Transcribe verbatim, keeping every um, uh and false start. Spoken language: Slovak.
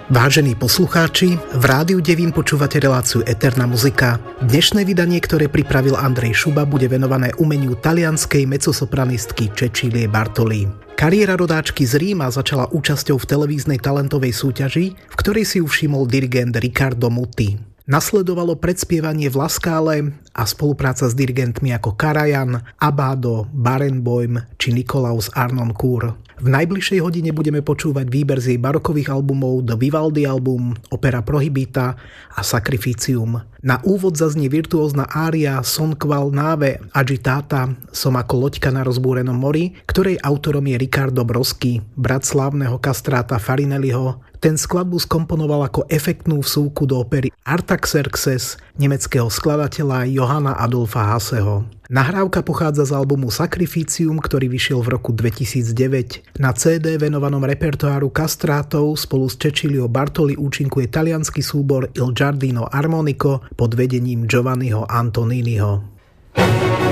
Vážení poslucháči, v Rádiu Devín počúvate reláciu Eterna muzika. Dnešné vydanie, ktoré pripravil Andrej Šuba, bude venované umeniu talianskej mezzosopranistky Cecilie Bartoli. Kariéra rodáčky z Ríma začala účasťou v televíznej talentovej súťaži, v ktorej si ju všimol dirigent Riccardo Muti. Nasledovalo predspievanie v La Scale a spolupráca s dirigentmi ako Karajan, Abbado, Barenboim či Nikolaus Harnoncourt. V najbližšej hodine budeme počúvať výber z jej barokových albumov The Vivaldi album, opera Prohibita a Sacrificium. Na úvod zaznie virtuózna ária Son qual nave agitata, som ako loďka na rozbúrenom mori, ktorej autorom je Riccardo Broschi, brat slávneho kastráta Farinelliho. Ten skladbu skomponoval ako efektnú vsúku do opery Artaxerxes nemeckého skladateľa Johanna Adolfa Hasseho. Nahrávka pochádza z albumu Sacrificium, ktorý vyšiel v roku dvetisícdeväť. Na cé dé venovanom repertoáru kastrátov spolu s Ceciliou Bartoli účinkuje taliansky súbor Il Giardino Armonico pod vedením Giovanniho Antoniniho.